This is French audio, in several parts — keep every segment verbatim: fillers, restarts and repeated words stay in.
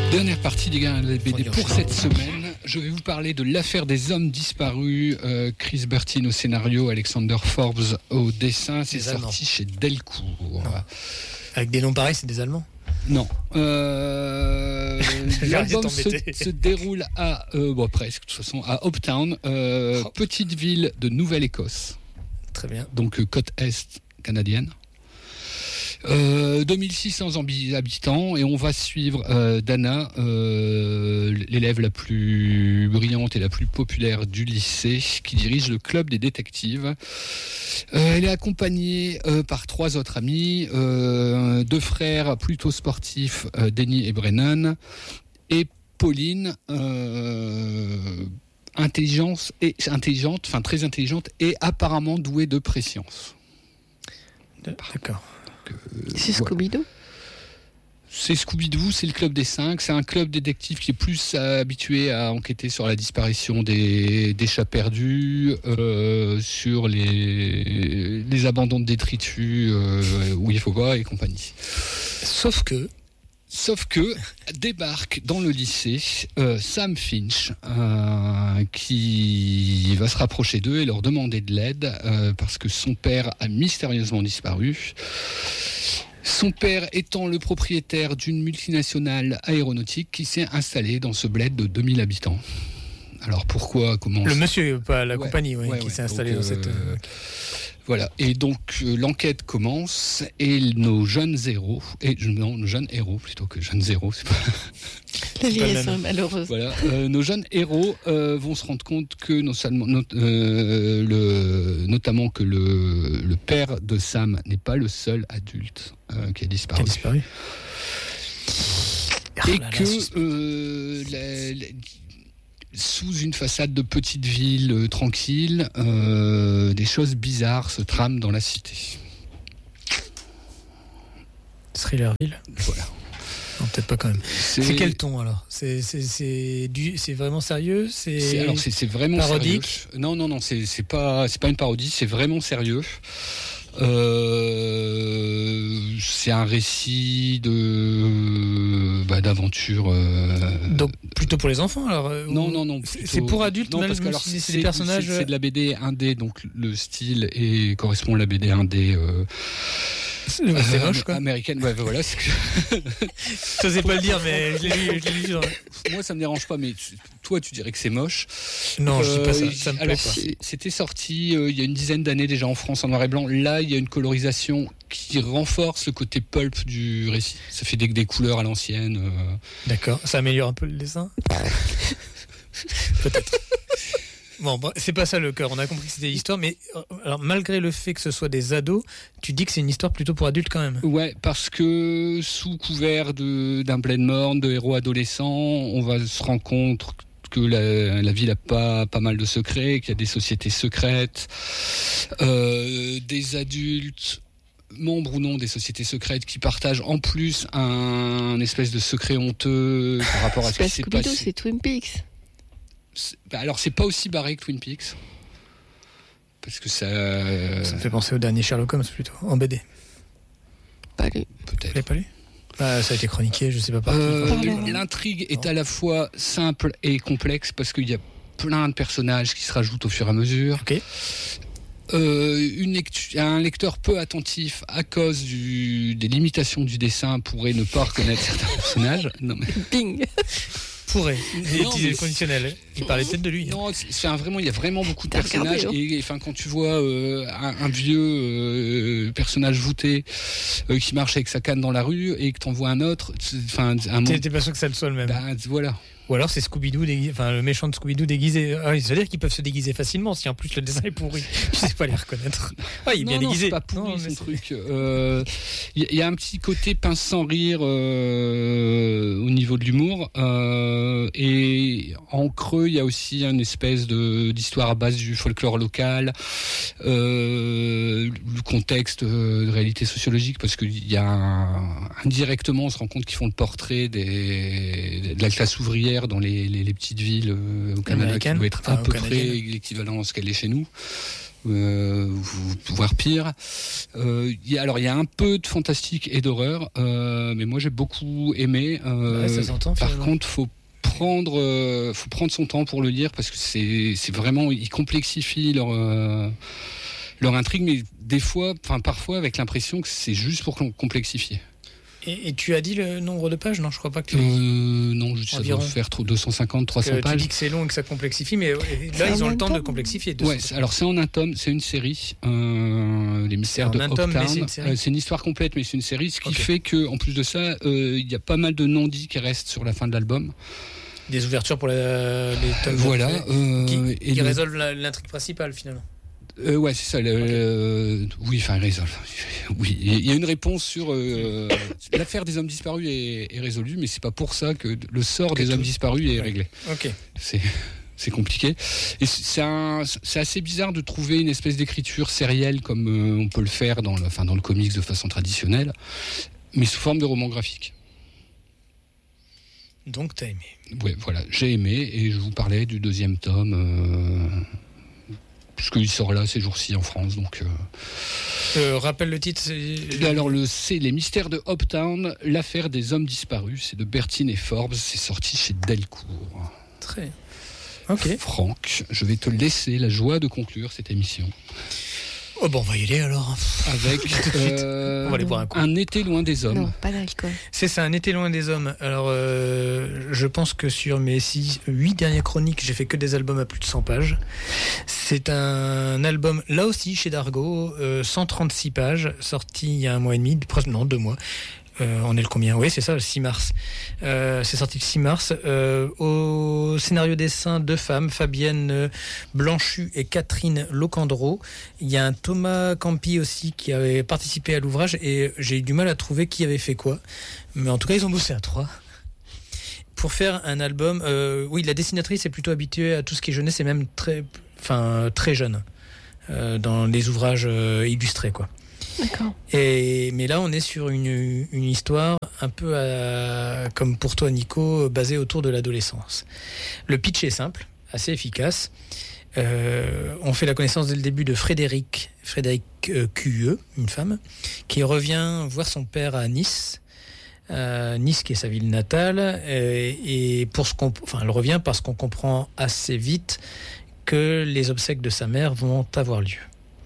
Dernière partie des gars, les B D pour cette semaine. Je vais vous parler de l'affaire des hommes disparus. Euh, Chris Burton au scénario, Alexander Forbes au dessin. C'est sorti Allemands. Chez Delcourt. Non. Avec des noms pareils, c'est des Allemands? Non. Euh, l'album se, se déroule à, euh, bon presque, de toute façon, à Hopetown, euh, oh. petite ville de Nouvelle-Écosse. Très bien. Donc côte est canadienne. Euh, deux mille six cents habitants et on va suivre euh, Dana, euh, l'élève la plus brillante et la plus populaire du lycée, qui dirige le club des détectives. Euh, elle est accompagnée euh, par trois autres amis, euh, deux frères plutôt sportifs, euh, Denny et Brennan, et Pauline, euh, intelligence et intelligente, enfin très intelligente et apparemment douée de préscience. D'accord. C'est Scooby-Doo. C'est Scooby-Doo, c'est le club des cinq. C'est un club détective qui est plus habitué à enquêter sur la disparition des, des chats perdus, euh, sur les, les abandons de détritus euh, où il faut pas et compagnie. Sauf que... Sauf que débarque dans le lycée euh, Sam Finch, euh, qui va se rapprocher d'eux et leur demander de l'aide euh, parce que son père a mystérieusement disparu. Son père étant le propriétaire d'une multinationale aéronautique qui s'est installée dans ce bled de deux mille habitants. Alors pourquoi, comment... Le monsieur, pas la ouais, compagnie, ouais, ouais, qui ouais, s'est installée dans euh, cette... Euh... Voilà, et donc euh, l'enquête commence et nos jeunes héros, et non, nos jeunes héros plutôt que jeunes zéros, c'est pas... La vieillesse malheureuse. Voilà, euh, nos jeunes héros euh, vont se rendre compte que non seulement, not, euh, le, notamment que le, le père de Sam n'est pas le seul adulte euh, qui a disparu. Qui a disparu. Et oh là que là, euh, la, la, sous une façade de petite ville euh, tranquille, euh, des choses bizarres se trament dans la cité. Thrillerville. Voilà. Non, peut-être pas quand même. C'est, c'est quel ton alors? C'est c'est c'est du c'est vraiment sérieux? C'est, c'est alors c'est c'est vraiment parodique. Sérieux. Non non non, c'est c'est pas c'est pas une parodie, c'est vraiment sérieux. Euh, c'est un récit de bah, d'aventure. Euh... Donc plutôt pour les enfants alors. Euh, non non non. Plutôt... C'est pour adultes non, même parce que alors, si c'est, c'est des personnages. C'est, c'est de la B D indé, donc le style est, correspond à la B D indé. Euh... C'est, c'est moche quoi. Américaine, ouais, voilà. C'est que... Je n'osais pas le dire, mais je l'ai lu. Je l'ai lu genre... Moi, ça me dérange pas, mais toi, tu dirais que c'est moche. Non, euh, je dis pas ça. Ça me alors, plaît pas. C'était sorti euh, il y a une dizaine d'années déjà en France en noir et blanc. Là, il y a une colorisation qui renforce le côté pulp du récit. Ça fait des, des couleurs à l'ancienne. Euh... D'accord. Ça améliore un peu le dessin. Peut-être. Bon, bah, c'est pas ça le cœur. On a compris que c'était l'histoire, mais alors malgré le fait que ce soit des ados, tu dis que c'est une histoire plutôt pour adultes quand même. Ouais, parce que sous couvert de, d'un bled morne, de héros adolescents, on va se rendre compte que la, la ville a pas pas mal de secrets, qu'il y a des sociétés secrètes, euh, des adultes. Membres ou non des sociétés secrètes qui partagent en plus un, un espèce de secret honteux par rapport à ce qui s'est passé. C'est Twin Peaks. C'est, bah alors c'est pas aussi barré que Twin Peaks parce que ça ça me fait penser au dernier Sherlock Holmes plutôt en B D. Pas lu. Peut-être. Vous l'avez pas lu? Bah, ça a été chroniqué, je sais pas par qui. Euh, l'intrigue est à la fois simple et complexe parce qu'il y a plein de personnages qui se rajoutent au fur et à mesure. Ok. Euh, une lecture, un lecteur peu attentif à cause du, des limitations du dessin pourrait ne pas reconnaître certains personnages. Non mais. Bing. Pourrait utiliser le conditionnel. Il parlait peut-être de lui. Non, c'est, c'est un, vraiment, il y a vraiment beaucoup de T'as personnages regardé, et enfin quand tu vois euh, un, un vieux euh, personnage voûté euh, qui marche avec sa canne dans la rue et que t'en vois un autre, enfin un t'es, t'es pas sûr que ça soit le même. Bah, voilà. Ou alors c'est Scooby-Doo déguisé, enfin le méchant de Scooby-Doo déguisé. Ah, il veut dire qu'ils peuvent se déguiser facilement si en plus le dessin est pourri. Je sais pas les reconnaître. Ah, il est non, bien non, déguisé. C'est pas pourri non, son c'est... truc. Il euh, y, y a un petit côté pince sans rire euh, au niveau de l'humour euh, et en creux il y a aussi une espèce de d'histoire à base du folklore local, euh, le contexte de réalité sociologique parce qu'il y a un, indirectement on se rend compte qu'ils font le portrait des, de la classe ouvrière dans les, les, les petites villes euh, au Canada qui doit être à peu près l'équivalent de ce qu'elle est chez nous. Euh, voire pire. Euh, y a, alors il y a un peu de fantastique et d'horreur, euh, mais moi j'ai beaucoup aimé. Euh, ouais, ça s'entend, par finalement. contre, faut prendre, euh, faut prendre son temps pour le lire parce que c'est, c'est vraiment, ils complexifient leur euh, leur intrigue, mais des fois, enfin parfois avec l'impression que c'est juste pour complexifier. Et, et tu as dit le nombre de pages ? Non, je crois pas que tu... Euh, non, je, ça Environ. doit faire deux cent cinquante, trois cents tu pages. dis que c'est long et que ça complexifie, mais ouais, C'est là, ils en ont un le temps tome de complexifier. de Ouais, ce- c'est- alors c'est en un tome, c'est une série, euh, les mystères C'est de en un tome, mais Hoptown. c'est une série. Euh, c'est une histoire complète, mais c'est une série, ce qui Ok. fait que, en plus de ça, euh, il y a pas mal de non-dits qui restent sur la fin de l'album. Des ouvertures pour la- les tomes Voilà. d'après, euh, qui, et qui le- résolvent la- l'intrigue principale, finalement. euh, ouais, c'est ça. Le, euh, oui, enfin, il résolve. Oui, il y a une réponse sur euh, l'affaire des hommes disparus est, est résolue, mais c'est pas pour ça que le sort Que des tout- hommes disparus est Ouais. réglé. Ok. C'est c'est compliqué. Et c'est, un, c'est assez bizarre de trouver une espèce d'écriture sérielle comme euh, on peut le faire dans le, enfin, dans le comics de façon traditionnelle, mais sous forme de roman graphique. Donc, t'as aimé. Ouais, voilà, j'ai aimé et je vous parlais du deuxième tome, euh, puisqu'il sort là ces jours-ci en France. Donc, euh... Euh, rappelle le titre. c'est- Alors, le, c'est Les Mystères de Hoptown, l'affaire des hommes disparus. C'est de Bertine et Forbes. C'est sorti chez Delcourt. Très. Ok. Franck, je vais te laisser la joie de conclure cette émission Oh, bon, on va y aller alors. avec euh, On va aller boire un coup. Un été loin des hommes. Non, pas d'alcool. C'est ça, un été loin des hommes. Alors, euh, je pense que sur mes six, huit dernières chroniques, j'ai fait que des albums à plus de cent pages. C'est un album, là aussi, chez Dargaud, euh, cent trente-six pages, sorti il y a un mois et demi, presque, non, deux mois. Euh, on est le combien ? Oui, c'est ça, le six mars. Euh, c'est sorti le six mars. Euh, au scénario dessin, deux femmes, Fabienne euh, Blanchu et Catherine Locandro. Il y a un Thomas Campi aussi qui avait participé à l'ouvrage et j'ai eu du mal à trouver qui avait fait quoi. Mais en tout cas, ils ont bossé à trois. Pour faire un album, euh, oui, la dessinatrice est plutôt habituée à tout ce qui est jeunesse et même très, enfin, très jeune euh, dans les ouvrages euh, illustrés, quoi. D'accord. Et, mais là, on est sur une, une histoire un peu à- comme pour toi, Nico, basée autour de l'adolescence. Le pitch est simple, assez efficace. Euh, on fait la connaissance dès le début de Frédéric, Frédéric euh, Q E, une femme, qui revient voir son père à Nice. Euh, Nice, qui est sa ville natale. euh, et pour ce qu'on, enfin, elle revient parce qu'on comprend assez vite que les obsèques de sa mère vont avoir lieu.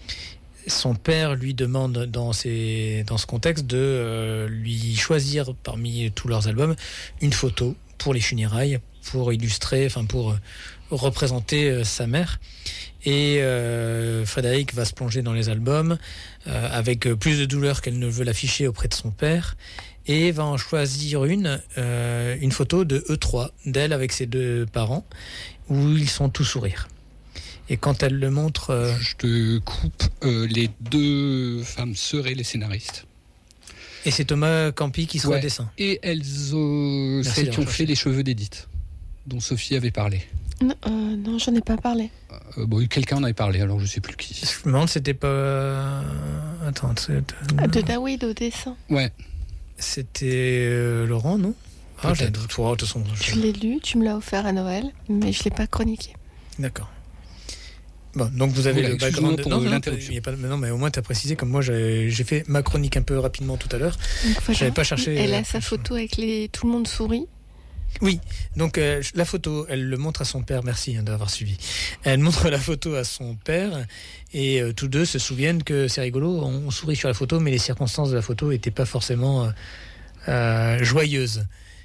Son père lui demande dans, ces, dans ce contexte de euh, lui choisir parmi tous leurs albums une photo pour les funérailles, pour illustrer, enfin pour euh, représenter euh, sa mère. Et euh, Frédéric va se plonger dans les albums euh, avec plus de douleur qu'elle ne veut l'afficher auprès de son père et va en choisir une, euh, une photo de eux trois, d'elle avec ses deux parents, où ils sont tous sourires. Et quand elle le montre... euh, Je te coupe. euh, les deux femmes seraient les scénaristes. Et c'est Thomas Campi qui sera Ouais. au dessin. Et elles, euh, Merci celles d'avoir qui ont cherché. fait les cheveux d'Edith, dont Sophie avait parlé. Non, euh, non, j'en ai pas parlé. Euh, bon, quelqu'un en avait parlé, alors je sais plus qui. Je me demande si c'était pas... Attends, c'est- Ah, de Dawid au dessin. Ouais, c'était euh, Laurent, non Ah, j'ai un Peut-être. doute. Oh, de toute façon, je- Je l'ai lu, tu me l'as offert à Noël, mais je l'ai pas chroniqué. D'accord. Bon, donc vous avez Voilà, le excuse-moi background... pour, non, euh, non, l'interruption. il y a pas... mais non, mais au moins tu as précisé, comme moi j'ai j'ai fait ma chronique un peu rapidement tout à l'heure. Donc, voilà. J'avais pas cherché, Elle euh, a sa plus. photo avec les... tout le monde sourit. Oui, donc euh, la photo, elle le montre à son père, merci hein, d'avoir suivi. Elle montre la photo à son père et euh, tous deux se souviennent que c'est rigolo, on, on sourit sur la photo, mais les circonstances de la photo n'étaient pas forcément euh, euh, joyeuses.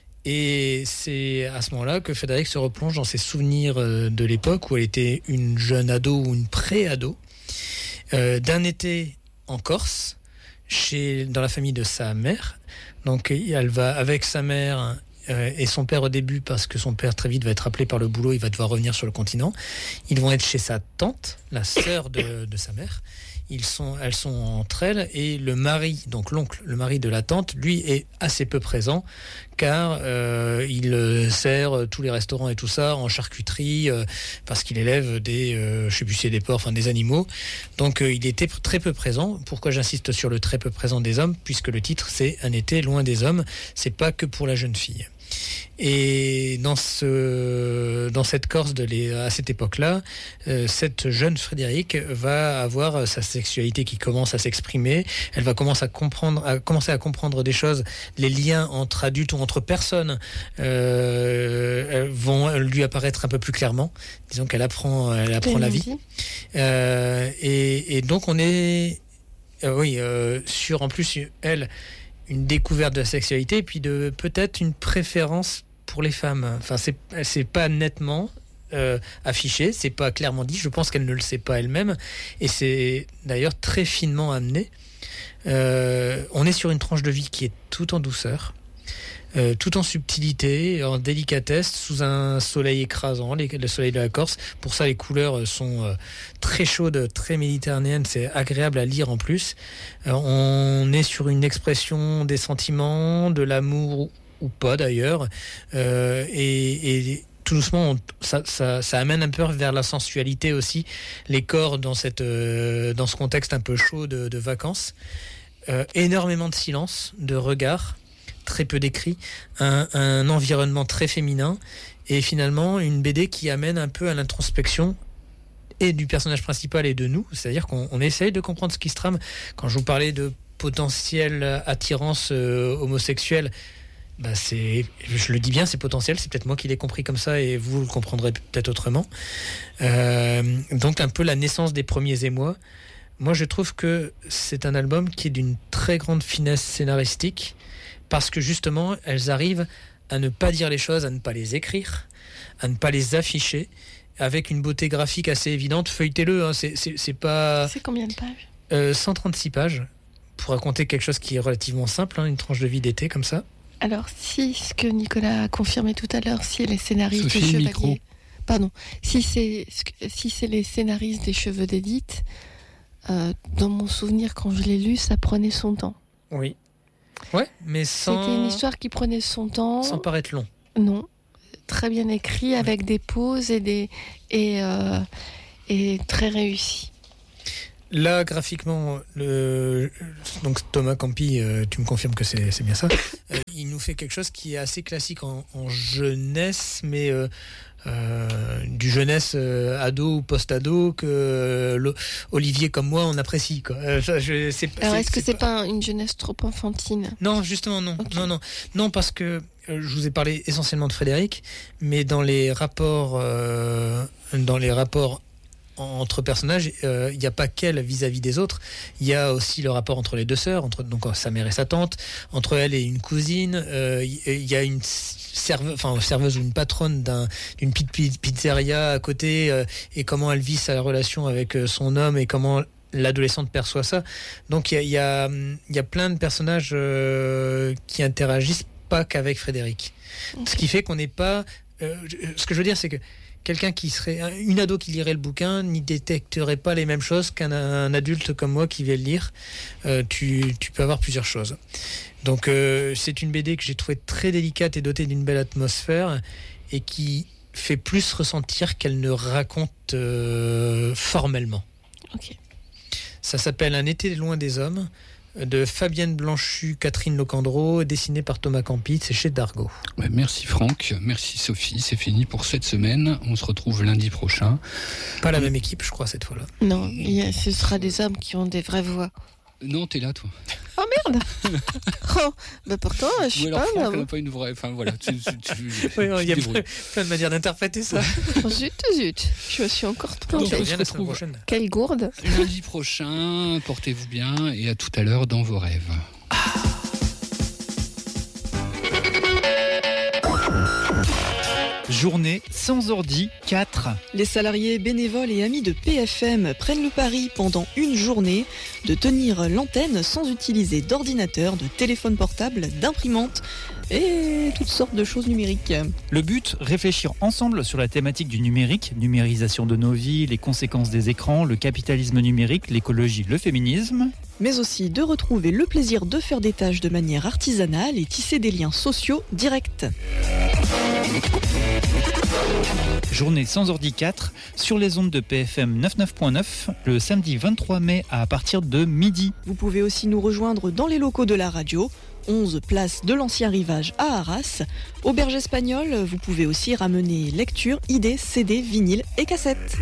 Et c'est à ce moment-là que Frédéric se replonge dans ses souvenirs euh, de l'époque où elle était une jeune ado ou une pré-ado, euh, d'un été en Corse, chez, dans la famille de sa mère. Donc elle va avec sa mère euh, et son père au début, parce que son père très vite va être appelé par le boulot, il va devoir revenir sur le continent. Ils vont être chez sa tante, la sœur de, de sa mère. Ils sont, elles sont entre elles et le mari, donc l'oncle, le mari de la tante, lui est assez peu présent car euh, il sert tous les restaurants et tout ça en charcuterie euh, parce qu'il élève des, euh, je sais plus si c'est des porcs, enfin des animaux. Donc euh, il était très peu présent. Pourquoi j'insiste sur le très peu présent des hommes ? Puisque le titre c'est Un été loin des hommes. C'est pas que pour la jeune fille. Et dans, ce, dans cette Corse, de les, à cette époque-là, euh, cette jeune Frédérique va avoir sa sexualité qui commence à s'exprimer. Elle va commencer à comprendre, à commencer à comprendre des choses, les liens entre adultes ou entre personnes euh, vont lui apparaître un peu plus clairement. Disons qu'elle apprend, elle apprend la vie. Euh, et, et donc on est, euh, oui, euh, sur en plus elle. une découverte de la sexualité et puis de peut-être une préférence pour les femmes. Enfin, c'est, c'est pas nettement euh, affiché, c'est pas clairement dit. Je pense qu'elle ne le sait pas elle-même et c'est d'ailleurs très finement amené. Euh, on est sur une tranche de vie qui est tout en douceur, euh, tout en subtilité, en délicatesse, sous un soleil écrasant, les, le soleil de la Corse. Pour ça, les couleurs sont euh, très chaudes, très méditerranéennes. C'est agréable à lire en plus. Euh, on est sur une expression des sentiments, de l'amour ou pas d'ailleurs, euh, et, et tout doucement, on, ça, ça, ça amène un peu vers la sensualité aussi. Les corps dans cette, euh, dans ce contexte un peu chaud de, de vacances. Euh, énormément de silence, de regard. Très peu d'écrit, un, un environnement très féminin et finalement une B D qui amène un peu à l'introspection et du personnage principal et de nous, c'est-à-dire qu'on on essaye de comprendre ce qui se trame. Quand je vous parlais de potentielle attirance euh, homosexuelle, bah c'est, je le dis bien, c'est potentiel, c'est peut-être moi qui l'ai compris comme ça et vous le comprendrez peut-être autrement. Euh, donc un peu la naissance des premiers émois. Moi je trouve que c'est un album qui est d'une très grande finesse scénaristique, parce que justement, elles arrivent à ne pas dire les choses, à ne pas les écrire, à ne pas les afficher, avec une beauté graphique assez évidente. Feuilletez-le, hein, c'est, c'est, c'est pas... C'est combien de pages euh, cent trente-six pages, pour raconter quelque chose qui est relativement simple, hein, une tranche de vie d'été comme ça. Alors, si ce que Nicolas a confirmé tout à l'heure, si les scénaristes Sophie, des Chevaliers... micro. Pardon. Si c'est, si c'est les scénaristes des Cheveux d'Édith, euh, dans mon souvenir, quand je l'ai lu, ça prenait son temps. Oui. Ouais, mais sans... C'était une histoire qui prenait son temps. Sans paraître long. Non. Très bien écrit, avec ouais. des pauses et, des, et, euh, et très réussi. Là, graphiquement, le... donc Thomas Campi, euh, tu me confirmes que c'est, c'est bien ça. Euh, il nous fait quelque chose qui est assez classique en, en jeunesse, mais euh, euh, du jeunesse euh, ado ou post-ado que euh, Olivier comme moi on apprécie. Quoi. Euh, je, c'est, Alors, c'est, est-ce que c'est, c'est pas... pas une jeunesse trop enfantine ? Non, justement non. Okay. Non, non, non, parce que euh, je vous ai parlé essentiellement de Frédéric, mais dans les rapports, euh, dans les rapports entre personnages, il euh, n'y a pas qu'elle vis-à-vis des autres, il y a aussi le rapport entre les deux sœurs, entre donc sa mère et sa tante, entre elle et une cousine, il euh, y a une serve, enfin, serveuse ou une patronne d'un, d'une petite pizzeria à côté, euh, et comment elle vit sa relation avec son homme et comment l'adolescente perçoit ça. Donc il y a, y a, y a plein de personnages euh, qui interagissent pas qu'avec Frédéric. Okay. Ce qui fait qu'on n'est pas... Euh, ce que je veux dire, c'est que quelqu'un qui serait, une ado qui lirait le bouquin n'y détecterait pas les mêmes choses qu'un un adulte comme moi qui vient le lire. Euh, tu, tu peux avoir plusieurs choses. Donc euh, c'est une B D que j'ai trouvée très délicate et dotée d'une belle atmosphère et qui fait plus ressentir qu'elle ne raconte euh, formellement. Ok. Ça s'appelle Un été loin des hommes, de Fabienne Blanchu, Catherine Locandro, dessiné par Thomas Campi, c'est chez Dargaud. Merci Franck, merci Sophie, c'est fini pour cette semaine. On se retrouve lundi prochain. Pas la même équipe, je crois, cette fois-là. Non, il y a, ce sera des hommes qui ont des vraies voix. Non, t'es là, toi. Oh merde. Oh, bah pourtant, je suis pas. Ou alors pas Franck n'a pas une vraie. Enfin voilà. Tu, tu, tu, oui, il y a plein, plein de manières d'interpréter ça. Zut, zut. Je me suis encore trompée. Donc, on se retrouve Quelle gourde. Lundi prochain, portez-vous bien et à tout à l'heure dans vos rêves. Ah. Journée sans ordi quatre. Les salariés bénévoles et amis de P F M prennent le pari pendant une journée de tenir l'antenne sans utiliser d'ordinateur, de téléphone portable, d'imprimante et toutes sortes de choses numériques. Le but, réfléchir ensemble sur la thématique du numérique, numérisation de nos vies, les conséquences des écrans, le capitalisme numérique, l'écologie, le féminisme. mais aussi de retrouver le plaisir de faire des tâches de manière artisanale et tisser des liens sociaux directs. Journée sans ordi quatre sur les ondes de P F M quatre-vingt-neuf point neuf le samedi vingt-trois mai à partir de midi. Vous pouvez aussi nous rejoindre dans les locaux de la radio, onze place de l'Ancien Rivage à Arras. Auberge espagnole, vous pouvez aussi ramener lectures, idées, C D, vinyles et cassettes.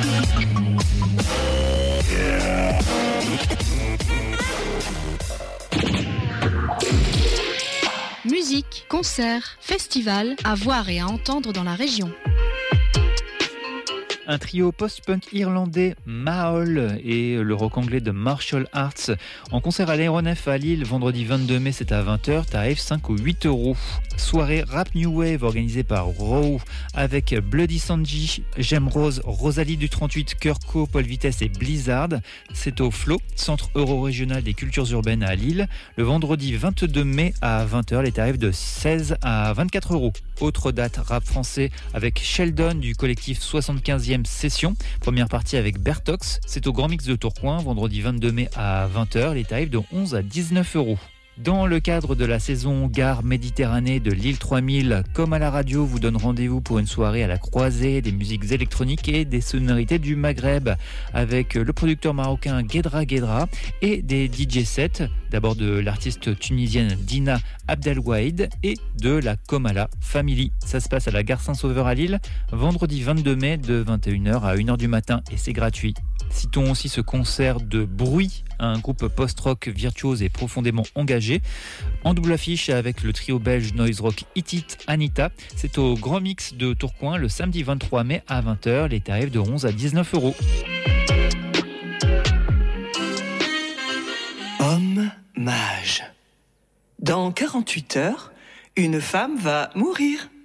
Musique, concerts, festivals, à voir et à entendre dans la région. Un trio post-punk irlandais, Mahol, et le rock anglais de Martial Arts en concert à l'Aéronef à Lille vendredi vingt-deux mai, c'est à vingt heures, tarif cinq ou huit euros. Soirée rap new wave organisée par Raw avec Bloody Sanji, J'aime Rose, Rosalie du trente-huit, Kurko, Paul Vitesse et Blizzard. C'est au Flow, centre euro-régional des cultures urbaines à Lille, le vendredi vingt-deux mai à vingt heures, les tarifs de seize à vingt-quatre euros. Autre date rap français avec Sheldon du collectif soixante-quinzième Session. Première partie avec Bertox. C'est au Grand Mix de Tourcoing, vendredi vingt-deux mai à vingt heures. Les tarifs de onze à dix-neuf euros. Dans le cadre de la saison Gare Méditerranée de Lille trois mille, Comme à la radio vous donne rendez-vous pour une soirée à la croisée des musiques électroniques et des sonorités du Maghreb avec le producteur marocain Guedra Guedra et des D J sets, d'abord de l'artiste tunisienne Dina Abdelwahid et de la Komala Family. Ça se passe à la Gare Saint-Sauveur à Lille, vendredi vingt-deux mai de vingt et une heures à une heure du matin et c'est gratuit. Citons aussi ce concert de Bruit, un groupe post-rock virtuose et profondément engagé, en double affiche avec le trio belge noise rock Hit It Anita. C'est au Grand Mix de Tourcoing le samedi vingt-trois mai à vingt heures, les tarifs de onze à dix-neuf euros. Homme mage. Dans quarante-huit heures, une femme va mourir.